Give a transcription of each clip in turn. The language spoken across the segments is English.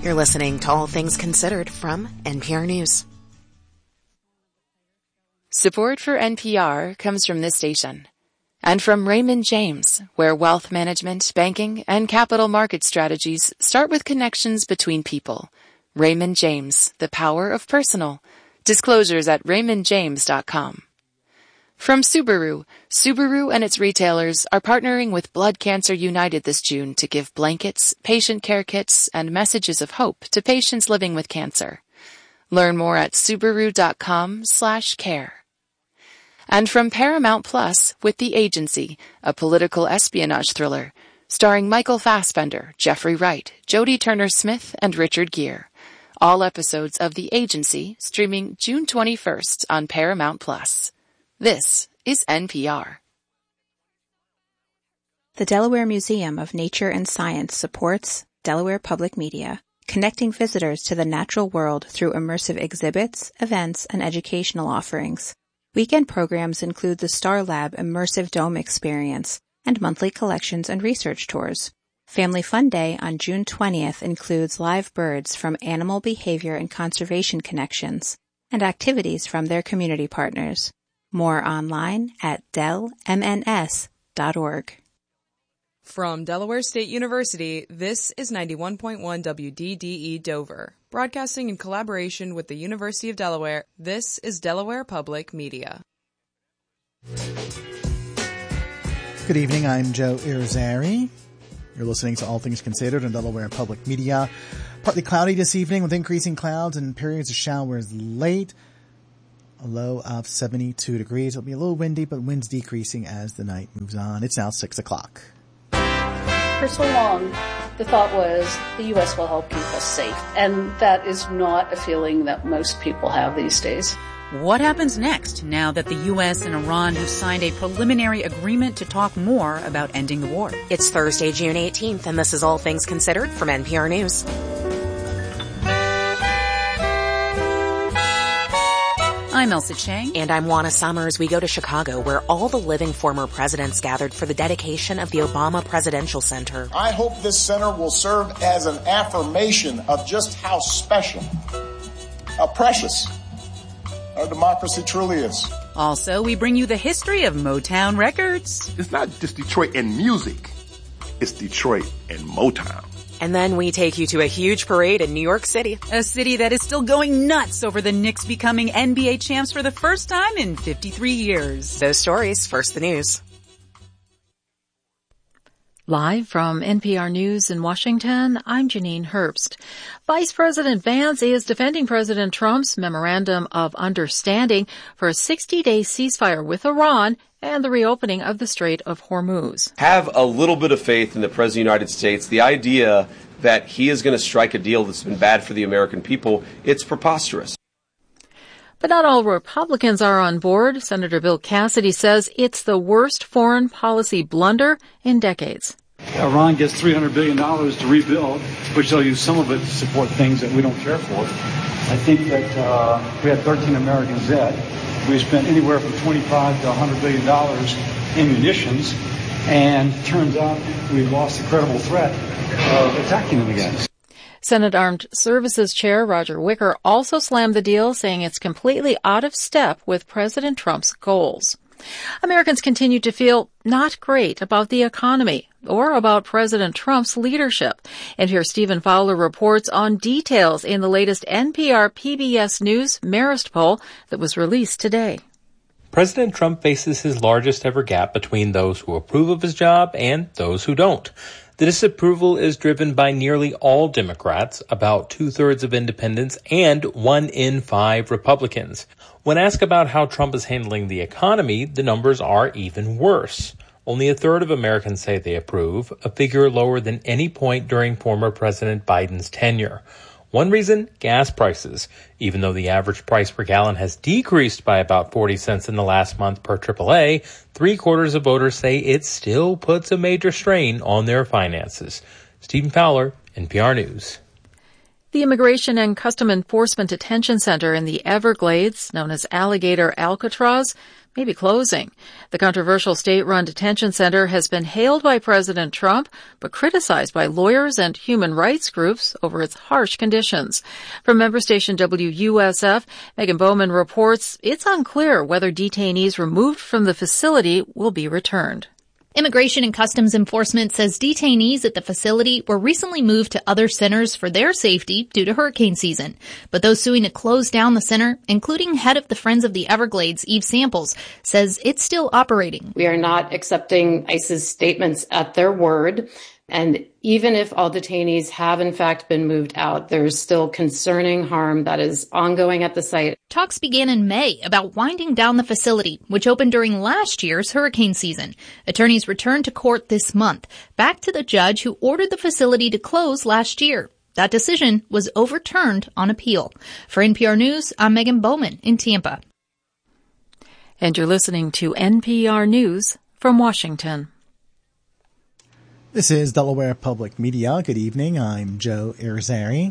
You're listening to All Things Considered from NPR News. Support for NPR comes from this station and from Raymond James, where wealth management, banking, and capital market strategies start with connections between people. Raymond James, the power of personal. Disclosures at raymondjames.com. From Subaru, Subaru and its retailers are partnering with Blood Cancer United this June to give blankets, patient care kits, and messages of hope to patients living with cancer. Learn more at subaru.com/care. And from Paramount Plus with The Agency, a political espionage thriller, starring Michael Fassbender, Jeffrey Wright, Jodie Turner-Smith, and Richard Gere. All episodes of The Agency streaming June 21st on Paramount Plus. This is NPR. The Delaware Museum of Nature and Science supports Delaware Public Media, connecting visitors to the natural world through immersive exhibits, events, and educational offerings. Weekend programs include the Star Lab Immersive Dome Experience and monthly collections and research tours. Family Fun Day on June 20th includes live birds from Animal Behavior and Conservation Connections and activities from their community partners. More online at delmns.org. From Delaware State University, this is 91.1 WDDE Dover. Broadcasting in collaboration with the University of Delaware, this is Delaware Public Media. Good evening, I'm Joe Irizarry. You're listening to All Things Considered on Delaware Public Media. Partly cloudy this evening with increasing clouds and periods of showers late. A low of 72 degrees. It'll be a little windy, but winds decreasing as the night moves on. It's now 6 o'clock. For so long, the thought was the U.S. will help keep us safe. And that is not a feeling that most people have these days. What happens next now that the U.S. and Iran have signed a preliminary agreement to talk more about ending the war? It's Thursday, June 18th, and this is All Things Considered from NPR News. I'm Elsa Chang. And I'm Juana Summers. We go to Chicago, where all the living former presidents gathered for the dedication of the Obama Presidential Center. I hope this center will serve as an affirmation of just how special, how precious our democracy truly is. Also, we bring you the history of Motown Records. It's not just Detroit and music. It's Detroit and Motown. And then we take you to a huge parade in New York City. A city that is still going nuts over the Knicks becoming NBA champs for the first time in 53 years. Those stories, first the news. Live from NPR News in Washington, I'm Janine Herbst. Vice President Vance is defending President Trump's memorandum of understanding for a 60-day ceasefire with Iran and the reopening of the Strait of Hormuz. Have a little bit of faith in the President of the United States. The idea that he is going to strike a deal that's been bad for the American people, it's preposterous. But not all Republicans are on board. Senator Bill Cassidy says it's the worst foreign policy blunder in decades. Iran gets $300 billion to rebuild, which they'll use some of it to support things that we don't care for. I think that we had 13 Americans dead. We spent anywhere from $25 to $100 billion in munitions, and it turns out we've lost the credible threat of attacking them again. Senate Armed Services Chair Roger Wicker also slammed the deal, saying it's completely out of step with President Trump's goals. Americans continue to feel not great about the economy or about President Trump's leadership. And here Stephen Fowler reports on details in the latest NPR PBS News Marist poll that was released today. President Trump faces his largest ever gap between those who approve of his job and those who don't. The disapproval is driven by nearly all Democrats, about 2/3 of independents, and 1 in 5 Republicans. When asked about how Trump is handling the economy, the numbers are even worse. Only 1/3 of Americans say they approve, a figure lower than any point during former President Biden's tenure. One reason, gas prices. Even though the average price per gallon has decreased by about 40 cents in the last month per AAA, 3/4 of voters say it still puts a major strain on their finances. Stephen Fowler, NPR News. The Immigration and Custom Enforcement Detention Center in the Everglades, known as Alligator Alcatraz, may be closing. The controversial state-run detention center has been hailed by President Trump, but criticized by lawyers and human rights groups over its harsh conditions. From member station WUSF, Megan Bowman reports it's unclear whether detainees removed from the facility will be returned. Immigration and Customs Enforcement says detainees at the facility were recently moved to other centers for their safety due to hurricane season. But those suing to close down the center, including head of the Friends of the Everglades, Eve Samples, says it's still operating. We are not accepting ICE's statements at their word. And even if all detainees have in fact been moved out, there's still concerning harm that is ongoing at the site. Talks began in May about winding down the facility, which opened during last year's hurricane season. Attorneys returned to court this month, back to the judge who ordered the facility to close last year. That decision was overturned on appeal. For NPR News, I'm Megan Bowman in Tampa. And you're listening to NPR News from Washington. This is Delaware Public Media. Good evening. I'm Joe Irizarry.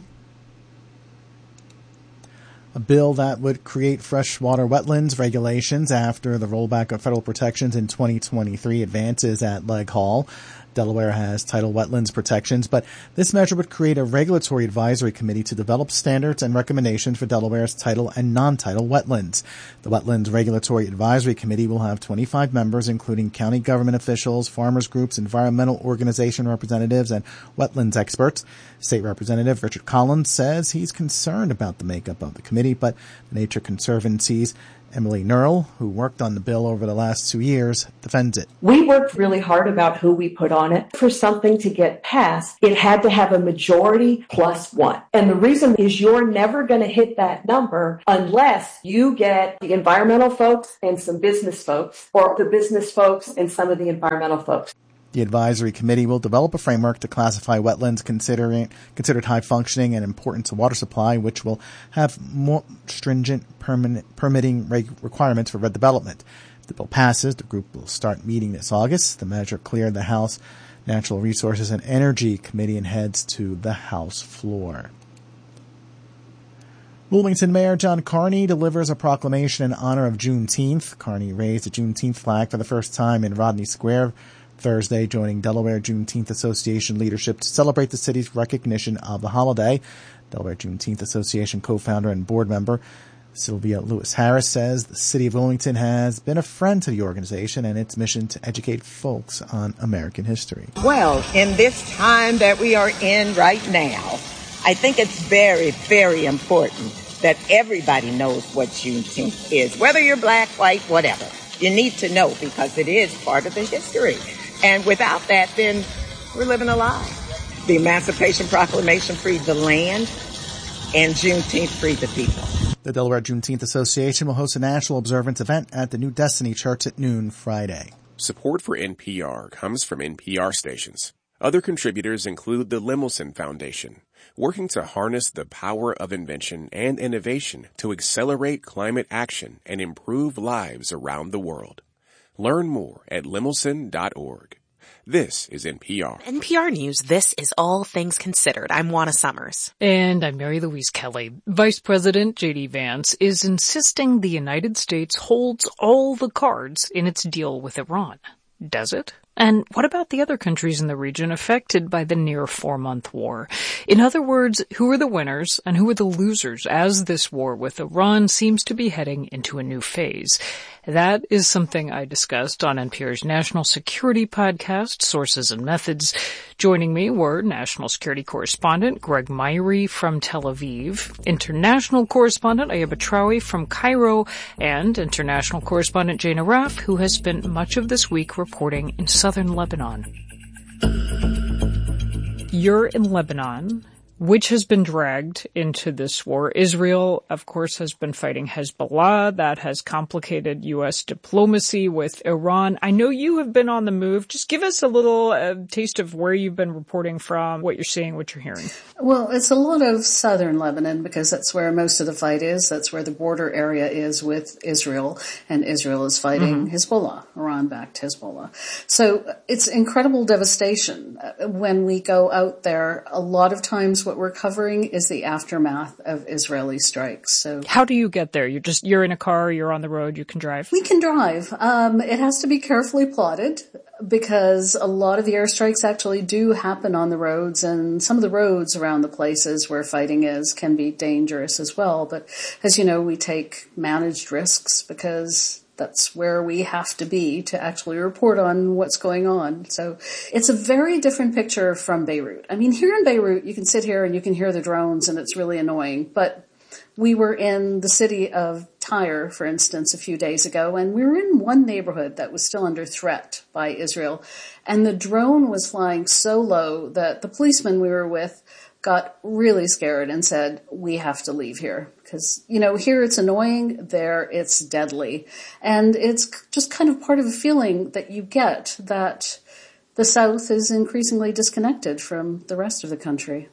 A bill that would create freshwater wetlands regulations after the rollback of federal protections in 2023 advances at Leg Hall. Delaware has tidal wetlands protections, but this measure would create a regulatory advisory committee to develop standards and recommendations for Delaware's tidal and non-tidal wetlands. The Wetlands Regulatory Advisory Committee will have 25 members, including county government officials, farmers groups, environmental organization representatives, and wetlands experts. State Representative Richard Collins says he's concerned about the makeup of the committee, but the Nature Conservancy's Emily Nurl, who worked on the bill over the last 2 years, defends it. We worked really hard about who we put on it. For something to get passed, it had to have a majority plus one. And the reason is you're never going to hit that number unless you get the environmental folks and some business folks, or the business folks and some of the environmental folks. The advisory committee will develop a framework to classify wetlands considered high functioning and important to water supply, which will have more stringent permitting requirements for development. If the bill passes, the group will start meeting this August. The measure cleared the House Natural Resources and Energy Committee and heads to the House floor. Wilmington Mayor John Carney delivers a proclamation in honor of Juneteenth. Carney raised the Juneteenth flag for the first time in Rodney Square Thursday, joining Delaware Juneteenth Association leadership to celebrate the city's recognition of the holiday. Delaware Juneteenth Association co-founder and board member Sylvia Lewis Harris says the city of Wilmington has been a friend to the organization and its mission to educate folks on American history. Well, in this time that we are in right now, I think it's very, very important that everybody knows what Juneteenth is, whether you're black, white, whatever. You need to know because it is part of the history. And without that, then we're living a lie. The Emancipation Proclamation freed the land, and Juneteenth freed the people. The Delaware Juneteenth Association will host a national observance event at the New Destiny Church at noon Friday. Support for NPR comes from NPR stations. Other contributors include the Lemelson Foundation, working to harness the power of invention and innovation to accelerate climate action and improve lives around the world. Learn more at lemelson.org. This is NPR. NPR News, this is All Things Considered. I'm Juana Summers. And I'm Mary Louise Kelly. Vice President J.D. Vance is insisting the United States holds all the cards in its deal with Iran. Does it? And what about the other countries in the region affected by the near 4-month war? In other words, who are the winners and who are the losers as this war with Iran seems to be heading into a new phase? That is something I discussed on NPR's National Security podcast, Sources and Methods. Joining me were National Security Correspondent Greg Myrie from Tel Aviv, International Correspondent Ayaba Traoui from Cairo, and International Correspondent Jane Araf, who has spent much of this week reporting in southern Lebanon. You're in Lebanon, which has been dragged into this war. Israel, of course, has been fighting Hezbollah. That has complicated U.S. diplomacy with Iran. I know you have been on the move. Just give us a little taste of where you've been reporting from, what you're seeing, what you're hearing. Well, it's a lot of southern Lebanon because that's where most of the fight is. That's where the border area is with Israel, and Israel is fighting Hezbollah, Iran-backed Hezbollah. So it's incredible devastation when we go out there. A lot of times times what we're covering is the aftermath of Israeli strikes. So how do you get there? You're in a car, you're on the road, you can drive? We can drive. It has to be carefully plotted because a lot of the airstrikes actually do happen on the roads, and some of the roads around the places where fighting is can be dangerous as well. But as you know, we take managed risks because that's where we have to be to actually report on what's going on. So it's a very different picture from Beirut. I mean, here in Beirut, you can sit here and you can hear the drones and it's really annoying. But we were in the city of Tyre, for instance, a few days ago, and we were in one neighborhood that was still under threat by Israel. And the drone was flying so low that the policeman we were with got really scared and said, we have to leave here. Because, you know, here it's annoying, there it's deadly. And it's just kind of part of a feeling that you get that the South is increasingly disconnected from the rest of the country.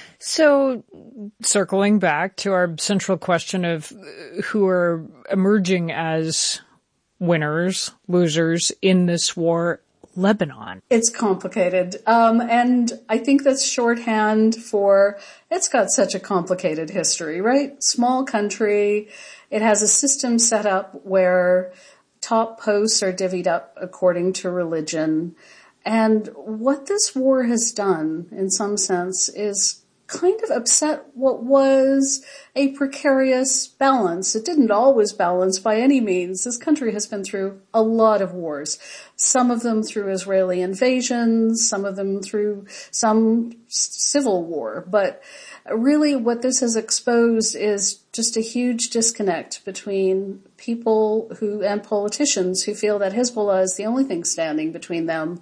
So, circling back to our central question of who are emerging as winners, losers in this war, Lebanon. It's complicated. And I think that's shorthand for it's got such a complicated history, right? Small country. It has a system set up where top posts are divvied up according to religion. And what this war has done, in some sense, is kind of upset what was a precarious balance. It didn't always balance by any means. This country has been through a lot of wars, some of them through Israeli invasions, some of them through some civil war. But really what this has exposed is just a huge disconnect between people and politicians who feel that Hezbollah is the only thing standing between them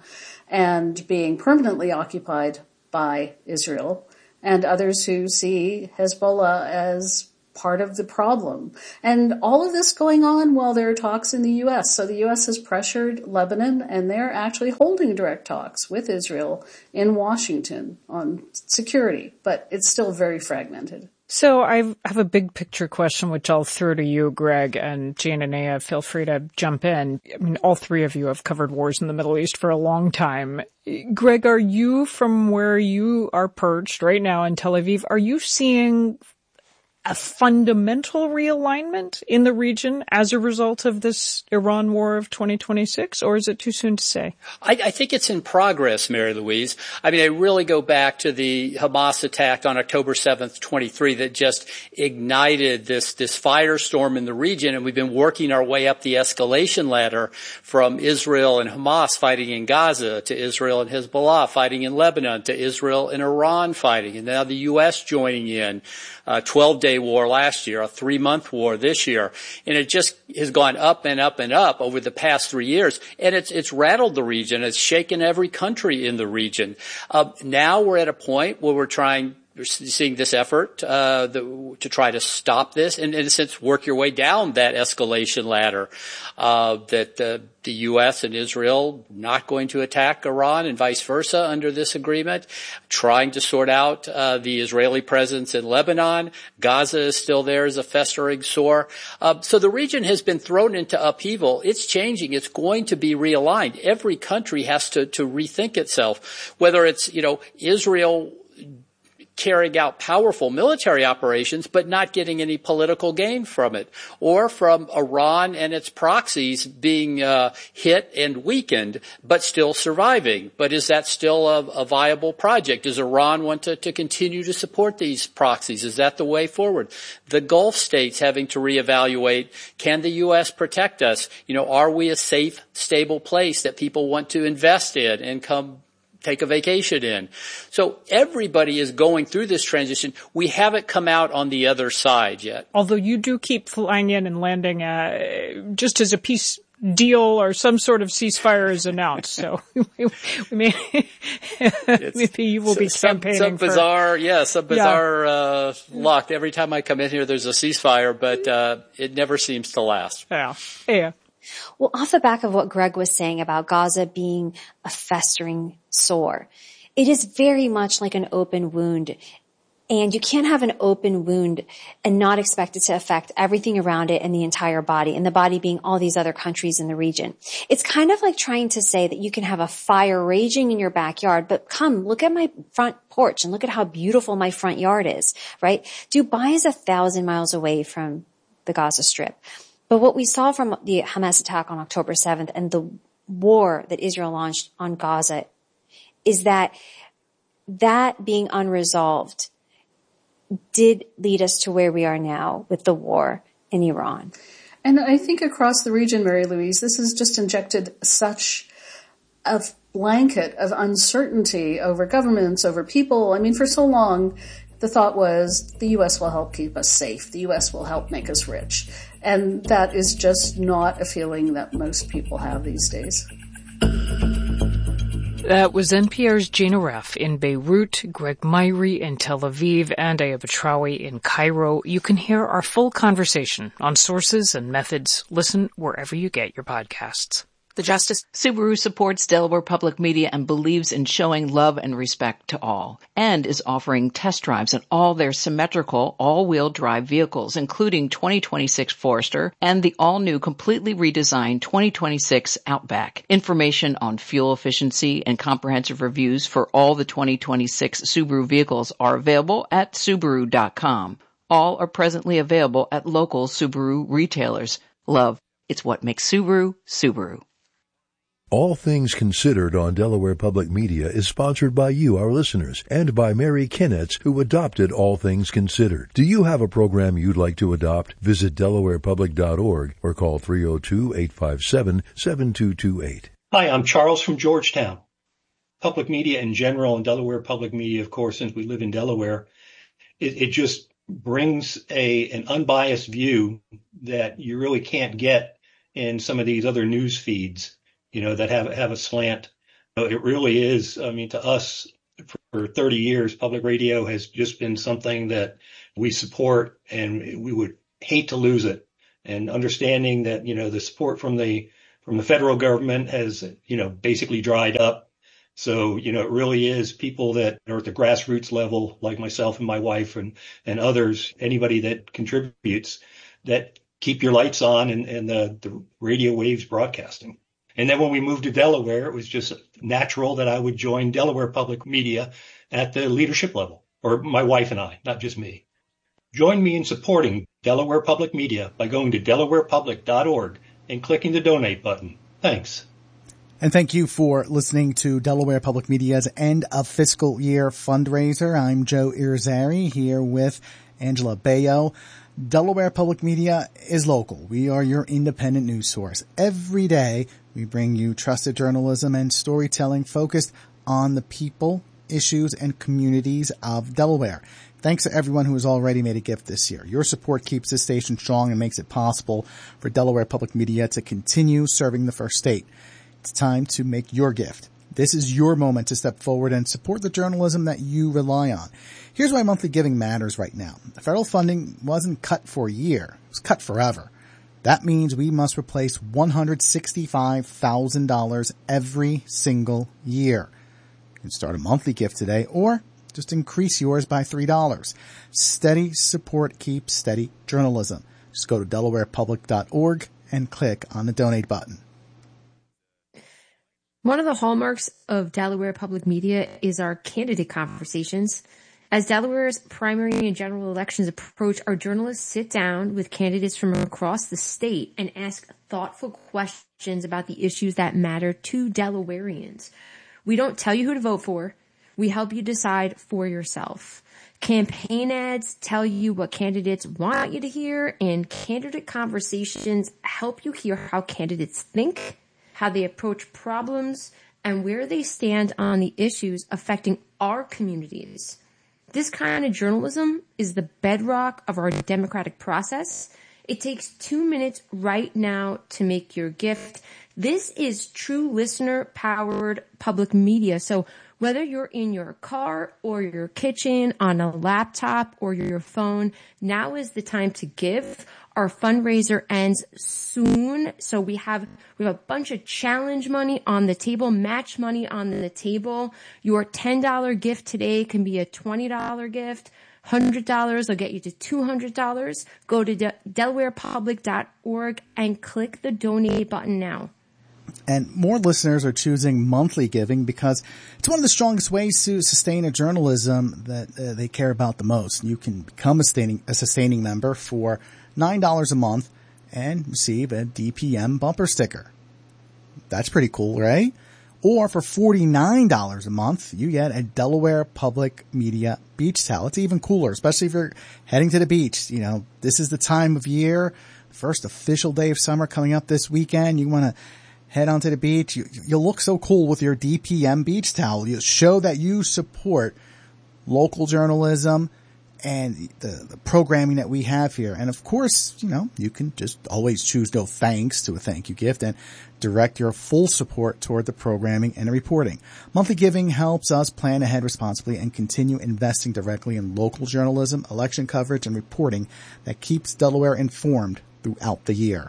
and being permanently occupied by Israel, and others who see Hezbollah as part of the problem. And all of this going on while there are talks in the U.S. So the U.S. has pressured Lebanon, and they're actually holding direct talks with Israel in Washington on security, but it's still very fragmented. So I have a big picture question, which I'll throw to you, Greg, and Jane and Aya, feel free to jump in. I mean, all three of you have covered wars in the Middle East for a long time. Greg, are you, from where you are perched right now in Tel Aviv, are you seeing a fundamental realignment in the region as a result of this Iran war of 2026, or is it too soon to say? I think it's in progress, Mary Louise. I mean, I really go back to the Hamas attack on October 7th, 23, that just ignited this firestorm in the region, and we've been working our way up the escalation ladder from Israel and Hamas fighting in Gaza to Israel and Hezbollah fighting in Lebanon to Israel and Iran fighting, and now the U.S. joining in. 12-day war last year, a 3-month war this year. And it just has gone up and up and up over the past 3 years. And it's rattled the region. It's shaken every country in the region. Now we're at a point where we're seeing this effort to try to stop this and, in a sense, work your way down that escalation ladder, that the U.S. and Israel not going to attack Iran and vice versa under this agreement, trying to sort out the Israeli presence in Lebanon. Gaza is still there as a festering sore. So the region has been thrown into upheaval. It's changing. It's going to be realigned. Every country has to rethink itself, whether it's, Israel carrying out powerful military operations but not getting any political gain from it, or from Iran and its proxies being hit and weakened but still surviving. But is that still a viable project? Does Iran want to continue to support these proxies? Is that the way forward? The Gulf states having to reevaluate, can the U.S. protect us? Are we a safe, stable place that people want to invest in and come take a vacation in? So everybody is going through this transition. We haven't come out on the other side yet. Although you do keep flying in and landing just as a peace deal or some sort of ceasefire is announced. So maybe you will be campaigning some bizarre luck. Every time I come in here, there's a ceasefire, but it never seems to last. Yeah. Well, off the back of what Greg was saying about Gaza being a festering sore, it is very much like an open wound. And you can't have an open wound and not expect it to affect everything around it and the entire body, and the body being all these other countries in the region. It's kind of like trying to say that you can have a fire raging in your backyard, but come, look at my front porch and look at how beautiful my front yard is, right? Dubai is 1,000 miles away from the Gaza Strip. But what we saw from the Hamas attack on October 7th and the war that Israel launched on Gaza is that being unresolved did lead us to where we are now with the war in Iran. And I think across the region, Mary Louise, this has just injected such a blanket of uncertainty over governments, over people. I mean, for so long, the thought was the U.S. will help keep us safe. The U.S. will help make us rich. And that is just not a feeling that most people have these days. That was NPR's Gina Reff in Beirut, Greg Myrie in Tel Aviv, and Aya Betrawi in Cairo. You can hear our full conversation on sources and methods. Listen wherever you get your podcasts. The Justice Subaru supports Delaware Public Media and believes in showing love and respect to all, and is offering test drives on all their symmetrical all-wheel drive vehicles, including 2026 Forester and the all-new completely redesigned 2026 Outback. Information on fuel efficiency and comprehensive reviews for all the 2026 Subaru vehicles are available at Subaru.com. All are presently available at local Subaru retailers. Love, it's what makes Subaru, Subaru. All Things Considered on Delaware Public Media is sponsored by you, our listeners, and by Mary Kinnetts, who adopted All Things Considered. Do you have a program you'd like to adopt? Visit DelawarePublic.org or call 302-857-7228. Hi, I'm Charles from Georgetown. Public media in general, and Delaware Public Media, of course, since we live in Delaware, it just brings an unbiased view that you really can't get in some of these other news feeds, that have a slant. It really is, to us, for 30 years, public radio has just been something that we support, and we would hate to lose it. And understanding that, the support from the federal government has, basically dried up. So, it really is people that are at the grassroots level, like myself and my wife and others, anybody that contributes, that keep your lights on and the radio waves broadcasting. And then when we moved to Delaware, it was just natural that I would join Delaware Public Media at the leadership level, or my wife and I, not just me. Join me in supporting Delaware Public Media by going to DelawarePublic.org and clicking the donate button. Thanks. And thank you for listening to Delaware Public Media's End of Fiscal Year fundraiser. I'm Joe Irizarry here with Angela Baio. Delaware Public Media is local. We are your independent news source. Every day, we bring you trusted journalism and storytelling focused on the people, issues, and communities of Delaware. Thanks to everyone who has already made a gift this year. Your support keeps this station strong and makes it possible for Delaware Public Media to continue serving the First State. It's time to make your gift. This is your moment to step forward and support the journalism that you rely on. Here's why monthly giving matters right now. Federal funding wasn't cut for a year. It was cut forever. That means we must replace $165,000 every single year. You can start a monthly gift today or just increase yours by $3. Steady support keeps steady journalism. Just go to DelawarePublic.org and click on the donate button. One of the hallmarks of Delaware Public Media is our candidate conversations. As Delaware's primary and general elections approach, our journalists sit down with candidates from across the state and ask thoughtful questions about the issues that matter to Delawareans. We don't tell you who to vote for. We help you decide for yourself. Campaign ads tell you what candidates want you to hear, and candidate conversations help you hear how candidates think, how they approach problems, and where they stand on the issues affecting our communities. This kind of journalism is the bedrock of our democratic process. It takes 2 minutes right now to make your gift. This is true listener-powered public media. So whether you're in your car or your kitchen, on a laptop or your phone, now is the time to give. Our fundraiser ends soon. So we have a bunch of challenge money on the table, match money on the table. Your $10 gift today can be a $20 gift. $100 will get you to $200. Go to DelawarePublic.org and click the donate button now. And more listeners are choosing monthly giving because it's one of the strongest ways to sustain a journalism that they care about the most. You can become a sustaining member for $9 a month and receive a DPM bumper sticker. That's pretty cool, right? Or for $49 a month, you get a Delaware Public Media beach towel. It's even cooler, especially if you're heading to the beach. You know, this is the time of year, first official day of summer coming up this weekend. You want to head onto the beach. You'll look so cool with your DPM beach towel. You show that you support local journalism and the programming that we have here. And of course, you know, you can just always choose no thanks to a thank you gift and direct your full support toward the programming and the reporting. Monthly giving helps us plan ahead responsibly and continue investing directly in local journalism, election coverage, and reporting that keeps Delaware informed throughout the year.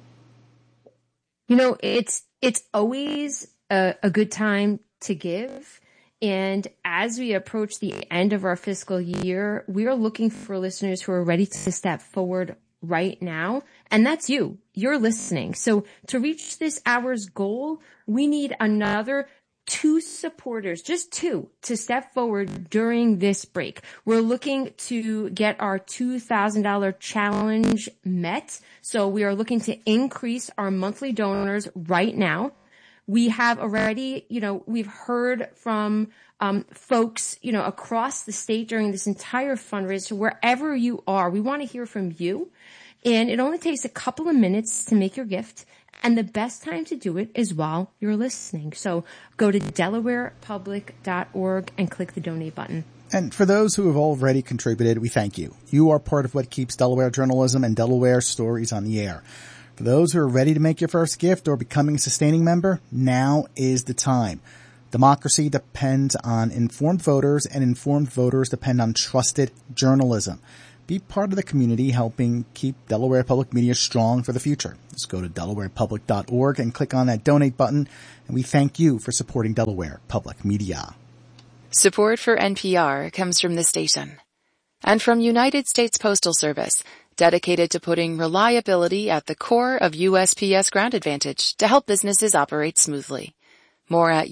You know, it's always a good time to give. And as we approach the end of our fiscal year, we are looking for listeners who are ready to step forward right now. And that's you. You're listening. So to reach this hour's goal, we need another 2 supporters, just 2, to step forward during this break. We're looking to get our $2,000 challenge met. So we are looking to increase our monthly donors right now. We have already, we've heard from folks, across the state during this entire fundraiser. So wherever you are, we want to hear from you. And it only takes a couple of minutes to make your gift. And the best time to do it is while you're listening. So go to DelawarePublic.org and click the donate button. And for those who have already contributed, we thank you. You are part of what keeps Delaware journalism and Delaware stories on the air. For those who are ready to make your first gift or becoming a sustaining member, now is the time. Democracy depends on informed voters, and informed voters depend on trusted journalism. Be part of the community helping keep Delaware Public Media strong for the future. Just go to DelawarePublic.org and click on that donate button, and we thank you for supporting Delaware Public Media. Support for NPR comes from this station and from United States Postal Service, dedicated to putting reliability at the core of USPS Ground Advantage to help businesses operate smoothly. More at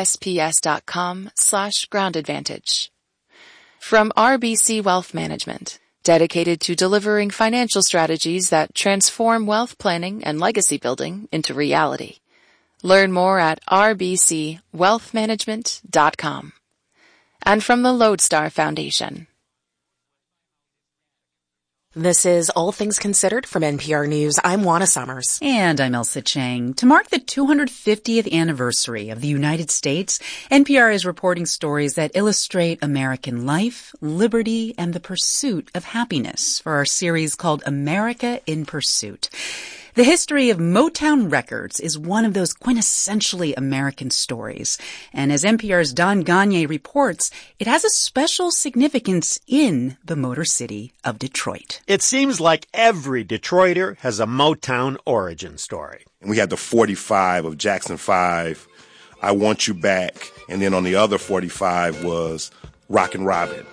USPS.com/Ground Advantage. From RBC Wealth Management, dedicated to delivering financial strategies that transform wealth planning and legacy building into reality. Learn more at rbcwealthmanagement.com. And from the Lodestar Foundation. This is All Things Considered from NPR News. I'm Juana Summers. And I'm Elsa Chang. To mark the 250th anniversary of the United States, NPR is reporting stories that illustrate American life, liberty, and the pursuit of happiness for our series called America in Pursuit. The history of Motown Records is one of those quintessentially American stories. And as NPR's Don Gagne reports, it has a special significance in the Motor City of Detroit. It seems like every Detroiter has a Motown origin story. And we had the 45 of Jackson 5, I Want You Back, and then on the other 45 was Rockin' Robin.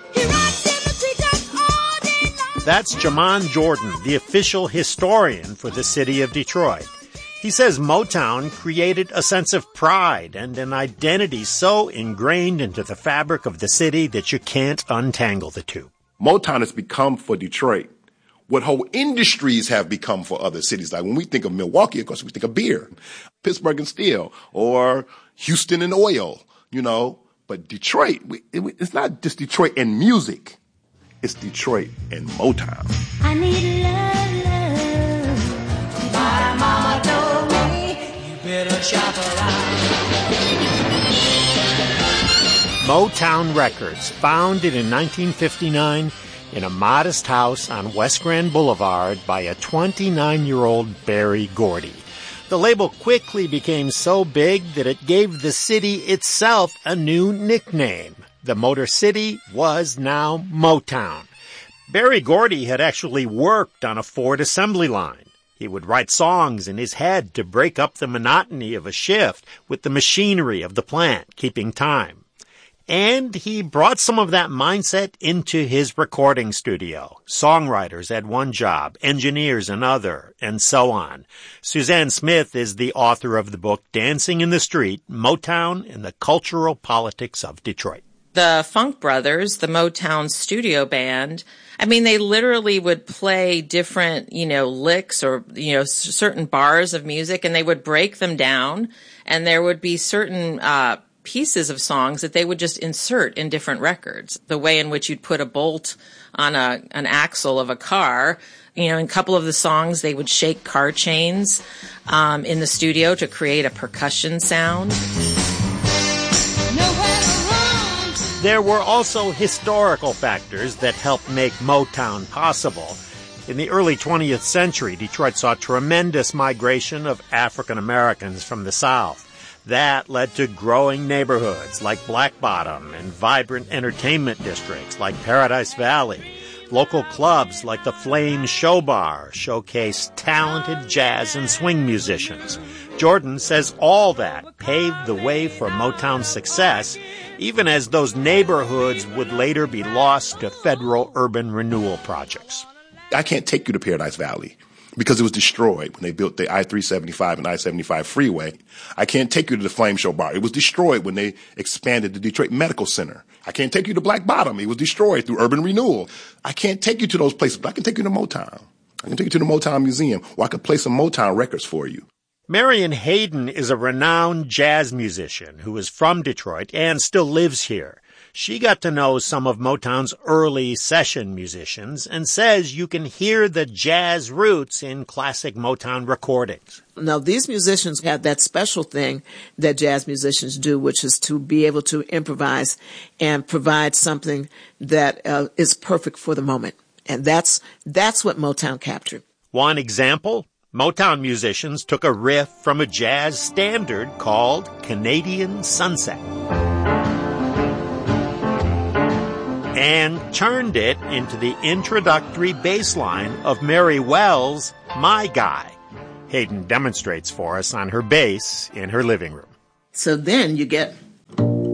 That's Jaman Jordan, the official historian for the city of Detroit. He says Motown created a sense of pride and an identity so ingrained into the fabric of the city that you can't untangle the two. Motown has become for Detroit what whole industries have become for other cities. Like when we think of Milwaukee, of course, we think of beer, Pittsburgh and steel, or Houston and oil, But Detroit, it's not just Detroit and music. It's Detroit and Motown. I need love. My mama told me you better shop around. Motown Records, founded in 1959 in a modest house on West Grand Boulevard by a 29-year-old Berry Gordy. The label quickly became so big that it gave the city itself a new nickname. The Motor City was now Motown. Berry Gordy had actually worked on a Ford assembly line. He would write songs in his head to break up the monotony of a shift with the machinery of the plant, keeping time. And he brought some of that mindset into his recording studio. Songwriters had one job, engineers another, and so on. Suzanne Smith is the author of the book Dancing in the Street, Motown and the Cultural Politics of Detroit. The Funk Brothers, the Motown studio band, I mean, they literally would play different, licks or, certain bars of music, and they would break them down, and there would be certain pieces of songs that they would just insert in different records. The way in which you'd put a bolt on an axle of a car. In a couple of the songs, they would shake car chains in the studio to create a percussion sound. There were also historical factors that helped make Motown possible. In the early 20th century, Detroit saw tremendous migration of African Americans from the South. That led to growing neighborhoods like Black Bottom and vibrant entertainment districts like Paradise Valley. Local clubs like the Flame Show Bar showcased talented jazz and swing musicians. Jordan says all that paved the way for Motown's success, even as those neighborhoods would later be lost to federal urban renewal projects. I can't take you to Paradise Valley because it was destroyed when they built the I-375 and I-75 freeway. I can't take you to the Flame Show Bar. It was destroyed when they expanded the Detroit Medical Center. I can't take you to Black Bottom. It was destroyed through urban renewal. I can't take you to those places, but I can take you to Motown. I can take you to the Motown Museum, or I can play some Motown records for you. Marion Hayden is a renowned jazz musician who is from Detroit and still lives here. She got to know some of Motown's early session musicians and says you can hear the jazz roots in classic Motown recordings. Now, these musicians have that special thing that jazz musicians do, which is to be able to improvise and provide something that is perfect for the moment. And that's what Motown captured. One example, Motown musicians took a riff from a jazz standard called Canadian Sunset and turned it into the introductory bass line of Mary Wells' My Guy. Hayden demonstrates for us on her bass in her living room. So then you get